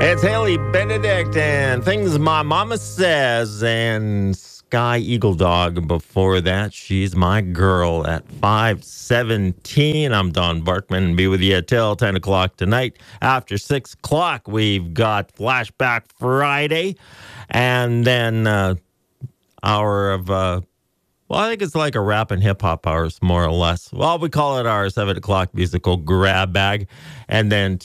It's Haley Benedict and Things My Mama Says and Sky Eagle Dog. Before that, She's My Girl at 5:17. I'm Don Barkman. Be with you till 10 o'clock tonight. After 6 o'clock, we've got Flashback Friday. And then hour of, I think it's like a rap and hip-hop hours, more or less. Well, we call it our 7 o'clock musical grab bag. And then